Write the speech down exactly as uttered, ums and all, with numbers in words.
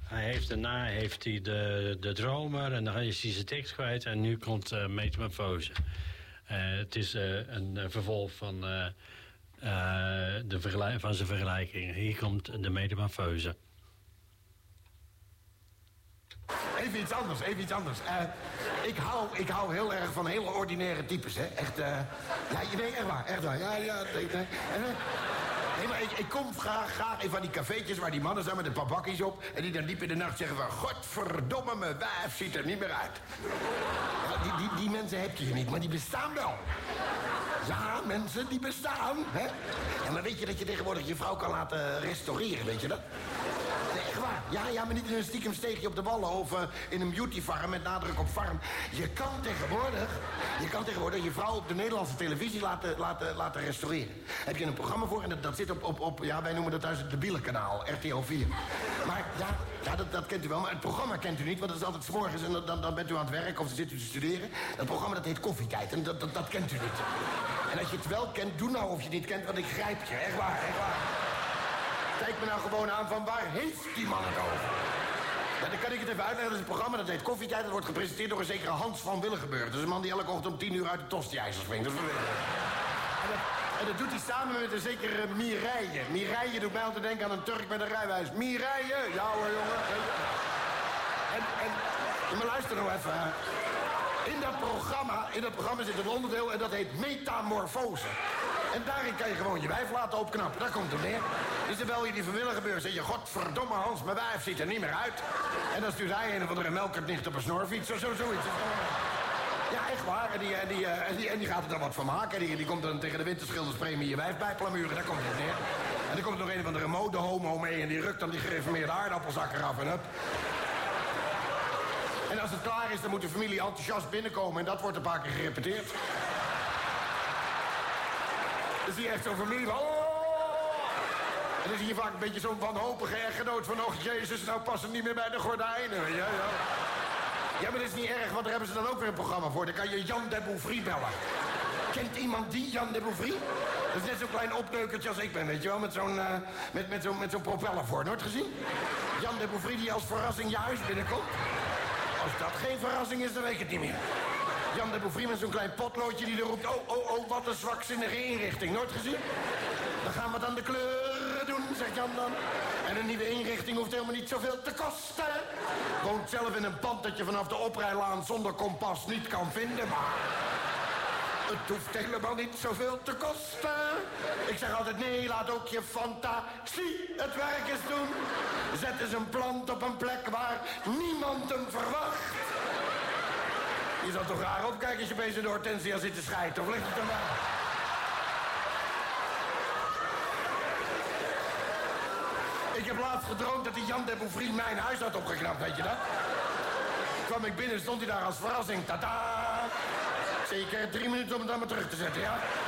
Hij heeft daarna heeft hij de, de dromer en dan is hij zijn tekst kwijt en nu komt uh, Metamorfose. Uh, het is uh, een uh, vervolg van, uh, uh, de vergelijk, van zijn vergelijking. Hier komt de Metamorfose. Even iets anders, even iets anders. Uh, ik, hou, ik hou heel erg van hele ordinaire types, hè. Echt, uh, ja, nee, echt waar, echt waar. Ja, ja, nee, nee. En, uh, nee, maar ik, ik kom graag, graag even aan die cafeetjes waar die mannen zijn met een paar bakkies op... en die dan diep in de nacht zeggen van... Godverdomme, mijn wijf ziet er niet meer uit. Ja, die, die, die mensen heb je hier niet, maar die bestaan wel. Ja, mensen, die bestaan, hè. Ja, maar weet je dat je tegenwoordig je vrouw kan laten restaureren, weet je dat? Nee, echt waar. Ja, ja, maar niet in een stiekem steekje op de wallen of uh, in een beautyfarm met nadruk op farm. Je kan tegenwoordig, je kan tegenwoordig je vrouw op de Nederlandse televisie laten, laten, laten restaureren. Heb je een programma voor en dat, dat zit op, op, op, ja, wij noemen dat thuis het debiele kanaal, R T L vier. Maar ja, ja dat, dat kent u wel, maar het programma kent u niet, want dat is altijd 's morgens en dan, dan bent u aan het werk of dan zit u te studeren. Dat programma dat heet Koffietijd en dat, dat, dat kent u niet. En als je het wel kent, doe nou of je het niet kent, want ik grijp je. Echt waar, echt waar. Kijk me nou gewoon aan van waar heeft die man het over? Ja, dan kan ik het even uitleggen. Dat is een programma dat heet Koffietijd. Dat wordt gepresenteerd door een zekere Hans van Willigenburg. Dat is een man die elke ochtend om tien uur uit de tosti-ijzer springt. Dat is en, dat, en dat doet hij samen met een zekere Mireille. Mireille doet mij altijd denken aan een Turk met een rijwijs. Mireille! Ja hoor, jongen. En, en, en maar luister nou even. In dat programma, in dat programma zit een onderdeel en dat heet Metamorfose. En daarin kan je gewoon je wijf laten opknappen. Daar komt het neer. Dus dan bel je die Van Willigenburg. Zeg je, godverdomme Hans, mijn wijf ziet er niet meer uit. En dan stuurt hij een of andere melkertnicht op een snorfiets. Of zo, zoiets. Ja, echt waar. En die, en, die, en, die, en die gaat er dan wat van maken. Die, die komt dan tegen de winterschilderspremie je wijf bij plamuren. Daar komt het neer. En dan komt er nog een of andere mode-homo mee. En die rukt dan die gereformeerde aardappelzak eraf en hup. En als het klaar is, dan moet de familie enthousiast binnenkomen. En dat wordt een paar keer gerepeteerd. Dan zie je echt zo'n familie van... Oh! En dan zie je vaak een beetje zo'n wanhopige echtgenoot van... Oh, Jezus, nou past het niet meer bij de gordijnen. Ja, ja. Ja, maar dat is niet erg, want daar hebben ze dan ook weer een programma voor. Dan kan je Jan de Bouvry bellen. Kent iemand die, Jan de Bouvry? Dat is net zo'n klein opneukertje als ik ben, weet je wel? Met zo'n uh, met, met zo'n met zo'n propeller voor. Nooit gezien? Jan de Bouvry die als verrassing je huis binnenkomt. Als dat geen verrassing is, dan weet ik het niet meer. Jan de Bouvry met zo'n klein potloodje die er roept... Oh, oh, oh, wat een zwakzinnige inrichting. Nooit gezien? Dan gaan we dan de kleuren doen, zegt Jan dan. En een nieuwe inrichting hoeft helemaal niet zoveel te kosten. Woont zelf in een pand dat je vanaf de oprijlaan zonder kompas niet kan vinden, maar... Het hoeft helemaal niet zoveel te kosten. Ik zeg altijd, nee, laat ook je fantasie het werk eens doen. Zet eens een plant op een plek waar niemand hem verwacht. Je zal toch raar opkijken als je bezig in de hortensia zit te schijten, of ligt het er maar? Ik heb laatst gedroomd dat die Jan de Bouvry mijn huis had opgeknapt, weet je dat? Kwam ik binnen, stond hij daar als verrassing. Tada! Zeker drie minuten om het aan me terug te zetten, ja?